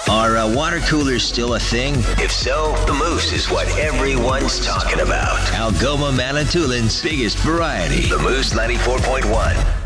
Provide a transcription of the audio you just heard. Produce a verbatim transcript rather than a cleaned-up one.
Are uh, water coolers still a thing? If so, the Moose is what everyone's talking about. Algoma Manitoulin's biggest variety. The Moose ninety-four point one.